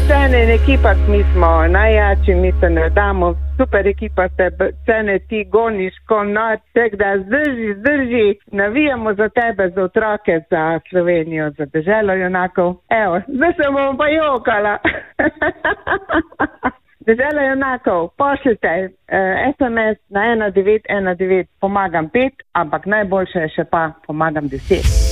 Cene in ekipa, mi smo najjači, mi se ne damo, super ekipa ste, Cene, ti goniš kot noč, tako da zdrži, navijamo za tebe, za otroke, za Slovenijo, za deželo junakov. Evo, zdaj se bomo pa jokala. Dežela junakov, pošljite SMS na 1919, pomagam 5, ampak najboljše je še pa pomagam 10.